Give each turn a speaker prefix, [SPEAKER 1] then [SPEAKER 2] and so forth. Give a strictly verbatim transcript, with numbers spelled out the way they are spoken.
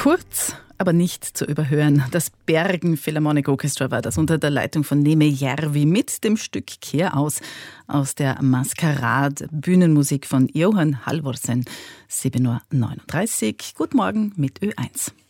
[SPEAKER 1] Kurz, aber nicht zu überhören. Das Bergen Philharmonic Orchestra war das unter der Leitung von Neme Järvi mit dem Stück Kehr aus aus der Maskerade, Bühnenmusik von Johan Halvorsen. sieben Uhr neununddreißig. Guten Morgen mit Ö eins.